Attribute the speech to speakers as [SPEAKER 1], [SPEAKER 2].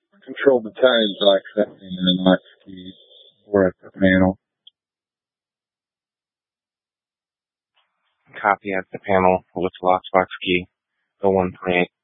[SPEAKER 1] control the times like setting and lock speed or at the panel.
[SPEAKER 2] Copy at the panel with lockbox key, the 1.8.